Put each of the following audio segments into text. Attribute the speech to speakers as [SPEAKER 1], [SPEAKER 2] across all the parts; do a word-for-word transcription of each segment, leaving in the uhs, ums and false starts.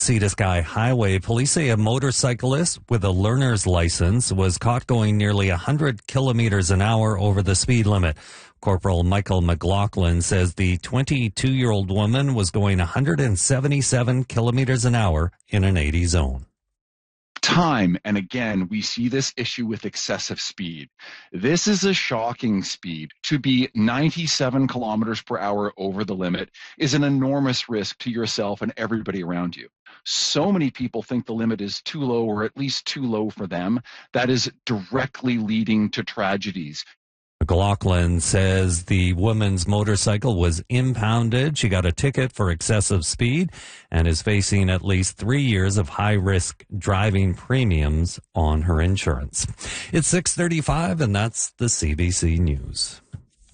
[SPEAKER 1] Sea to Sky Highway, police say a motorcyclist with a learner's license was caught going nearly one hundred kilometers an hour over the speed limit. Corporal Michael McLaughlin says the twenty-two-year-old woman was going one hundred seventy-seven kilometers an hour in an eighty zone.
[SPEAKER 2] Time and again, we see this issue with excessive speed. This is a shocking speed. To be ninety-seven kilometers per hour over the limit is an enormous risk to yourself and everybody around you. So many people think the limit is too low, or at least too low for them. That is directly leading to tragedies.
[SPEAKER 1] McLaughlin says the woman's motorcycle was impounded. She got a ticket for excessive speed and is facing at least three years of high-risk driving premiums on her insurance. It's six thirty-five, and that's the C B C News.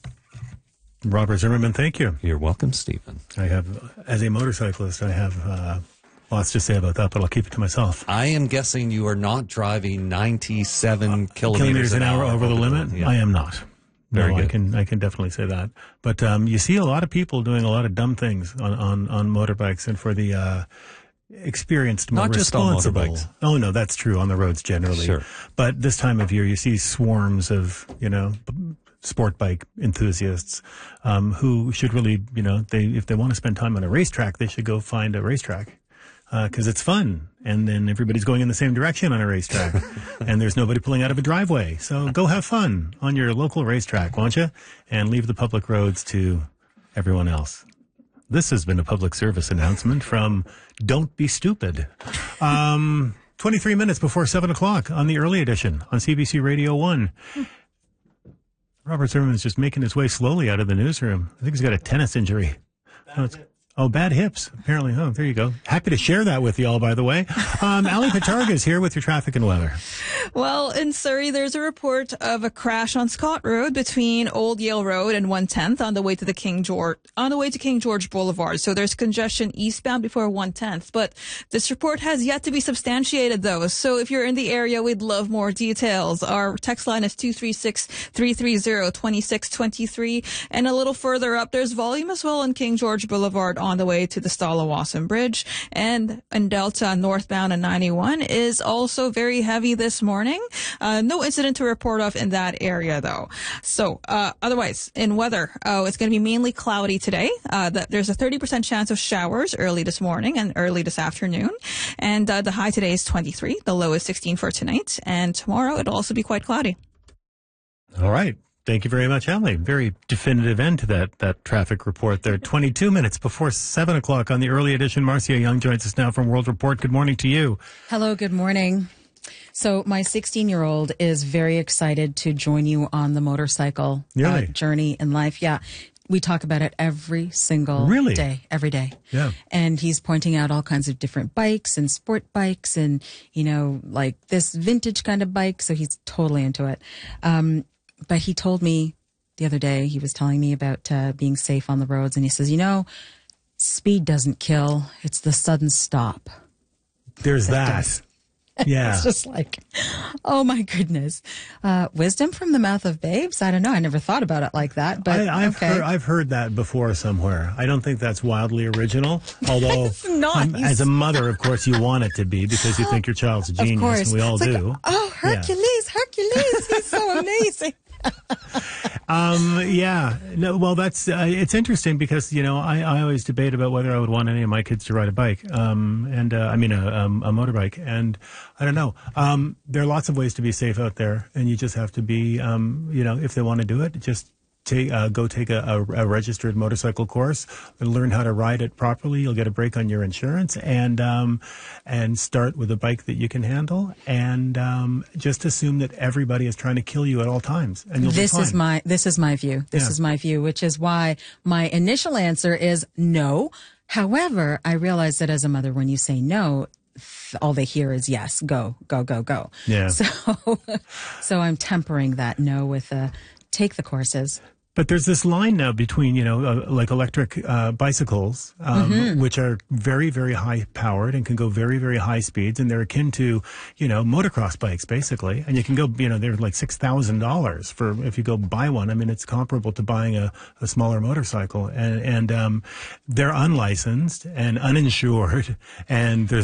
[SPEAKER 3] Robert Zimmerman, thank you.
[SPEAKER 1] You're welcome, Stephen.
[SPEAKER 3] I have, as a motorcyclist, I have uh, lots to say about that, but I'll keep it to myself.
[SPEAKER 1] I am guessing you are not driving ninety-seven
[SPEAKER 3] uh,
[SPEAKER 1] kilometers,
[SPEAKER 3] kilometers an hour, hour over the limit?
[SPEAKER 1] Yeah.
[SPEAKER 3] I am not.
[SPEAKER 1] Very
[SPEAKER 3] no,
[SPEAKER 1] good.
[SPEAKER 3] I can I can definitely say that. But um, you see a lot of people doing a lot of dumb things on, on, on motorbikes, and for the uh, experienced, more
[SPEAKER 1] Not just on
[SPEAKER 3] responsible.
[SPEAKER 1] motorbikes.
[SPEAKER 3] Oh no, that's true on the roads generally.
[SPEAKER 1] Sure.
[SPEAKER 3] But this time of year, you see swarms of you know sport bike enthusiasts um, who should really you know they if they want to spend time on a racetrack, they should go find a racetrack. Because uh, it's fun, and then everybody's going in the same direction on a racetrack, and there's nobody pulling out of a driveway. So go have fun on your local racetrack, won't you? And leave the public roads to everyone else. This has been a public service announcement from Don't Be Stupid. Um, twenty-three minutes before seven o'clock on the early edition on C B C Radio one. Robert Zimmerman's just making his way slowly out of the newsroom. I think he's got a tennis injury. Oh, Oh, bad hips, apparently. Oh, there you go. Happy to share that with you all, by the way. Um, Ali Patarga is here with your traffic and weather.
[SPEAKER 4] Well, in Surrey, there's a report of a crash on Scott Road between Old Yale Road and one tenth on the way to the King George, on the way to King George Boulevard. So there's congestion eastbound before one tenth. But this report has yet to be substantiated, though. So if you're in the area, we'd love more details. Our text line is two three six, three three zero, two six two three. And a little further up, there's volume as well on King George Boulevard on the way to the Stala-Wasson Bridge. And in Delta, northbound on ninety-one is also very heavy this morning. Uh, no incident to report of in that area, though. So, uh, otherwise, in weather, uh, it's going to be mainly cloudy today. Uh, the, there's a thirty percent chance of showers early this morning and early this afternoon. And uh, the high today is twenty-three. The low is sixteen for tonight. And tomorrow, it'll also be quite cloudy.
[SPEAKER 3] All right. Thank you very much, Emily. Very definitive end to that, that traffic report there. twenty-two minutes before seven o'clock on the early edition. Marcia Young joins us now from World Report. Good morning to you.
[SPEAKER 5] Hello, good morning. So my sixteen-year-old is very excited to join you on the motorcycle
[SPEAKER 3] really?
[SPEAKER 5] uh, journey in life. Yeah. We talk about it every single
[SPEAKER 3] really?
[SPEAKER 5] day, every day.
[SPEAKER 3] Yeah.
[SPEAKER 5] And he's pointing out all kinds of different bikes and sport bikes and, you know, like this vintage kind of bike. So he's totally into it. Um, But he told me the other day, he was telling me about uh, being safe on the roads. And he says, you know, speed doesn't kill. It's the sudden stop.
[SPEAKER 3] There's that.
[SPEAKER 5] that.
[SPEAKER 3] Yeah.
[SPEAKER 5] It's just like, oh, my goodness. Uh, wisdom from the mouth of babes? I don't know. I never thought about it like that. But
[SPEAKER 3] I, I've,
[SPEAKER 5] okay.
[SPEAKER 3] heard, I've heard that before somewhere. I don't think that's wildly original. Although,
[SPEAKER 5] not.
[SPEAKER 3] um, as a mother, of course, you want it to be because you think your child's a genius.
[SPEAKER 5] Of course.
[SPEAKER 3] And we all
[SPEAKER 5] it's
[SPEAKER 3] do.
[SPEAKER 5] Like, oh, Hercules, yeah. Hercules. He's so amazing.
[SPEAKER 3] um, yeah, no, well, that's, uh, it's interesting because, you know, I, I always debate about whether I would want any of my kids to ride a bike, um, and, uh, I mean, a, um, a motorbike. And I don't know. Um, there are lots of ways to be safe out there, and you just have to be, um, you know, if they want to do it, just Take, uh, go take a, a, a registered motorcycle course and learn how to ride it properly. You'll get a break on your insurance, and um, and start with a bike that you can handle. And um, just assume that everybody is trying to kill you at all times. And you'll
[SPEAKER 5] this
[SPEAKER 3] be fine.
[SPEAKER 5] is my this is my view. This
[SPEAKER 3] yeah.
[SPEAKER 5] is my view, which is why my initial answer is no. However, I realize that as a mother, when you say no, all they hear is yes, go, go, go, go.
[SPEAKER 3] Yeah.
[SPEAKER 5] So, so I'm tempering that no with a take the courses.
[SPEAKER 3] But there's this line now between, you know, uh, like electric uh, bicycles, um, mm-hmm. which are very, very high powered and can go very, very high speeds. And they're akin to, you know, motocross bikes, basically. And you can go, you know, they're like six thousand dollars for if you go buy one. I mean, it's comparable to buying a, a smaller motorcycle. And, and um, they're unlicensed and uninsured. And there's